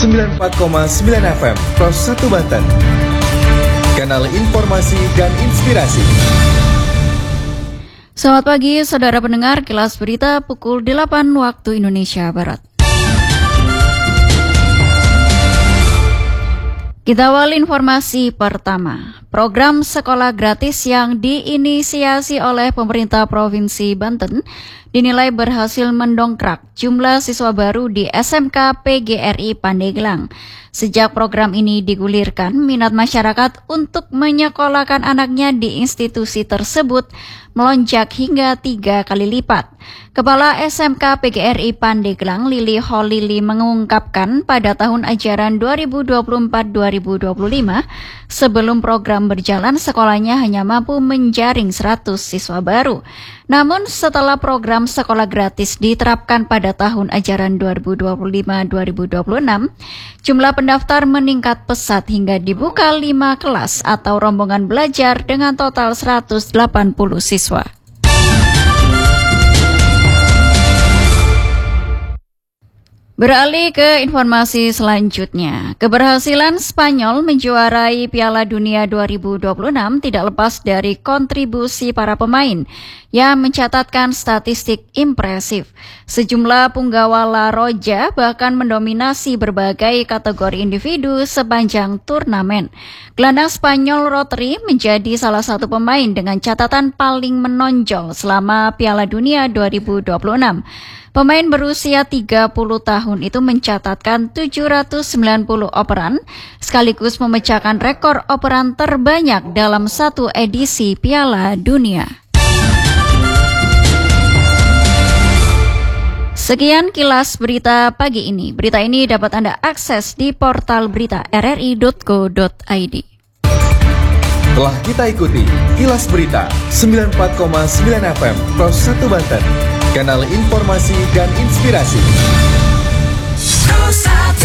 94,9 FM Pros 1 Banten. Kanal informasi dan inspirasi. Selamat pagi saudara pendengar, Kilas Berita pukul 8 waktu Indonesia Barat. Kita awali informasi pertama. Program sekolah gratis yang diinisiasi oleh pemerintah Provinsi Banten dinilai berhasil mendongkrak jumlah siswa baru di SMK PGRI Pandeglang. Sejak program ini digulirkan, minat masyarakat untuk menyekolahkan anaknya di institusi tersebut melonjak hingga 3 kali lipat. Kepala SMK PGRI Pandeglang, Lili Holili, mengungkapkan pada tahun ajaran 2024-2025, sebelum program berjalan, sekolahnya hanya mampu menjaring 100 siswa baru. Namun setelah program sekolah gratis diterapkan pada tahun ajaran 2025-2026, jumlah pendaftar meningkat pesat hingga dibuka 5 kelas atau rombongan belajar dengan total 180 siswa. Beralih ke informasi selanjutnya, keberhasilan Spanyol menjuarai Piala Dunia 2026 tidak lepas dari kontribusi para pemain yang mencatatkan statistik impresif. Sejumlah punggawa La Roja bahkan mendominasi berbagai kategori individu sepanjang turnamen. Gelandang Spanyol Rodri menjadi salah satu pemain dengan catatan paling menonjol selama Piala Dunia 2026. Pemain berusia 30 tahun itu mencatatkan 790 operan, sekaligus memecahkan rekor operan terbanyak dalam satu edisi Piala Dunia. Sekian kilas berita pagi ini. Berita ini dapat Anda akses di portal berita rri.co.id. Telah kita ikuti Kilas Berita 94,9 FM Pros 1 Banten. Kanal informasi dan inspirasi. Pros 1.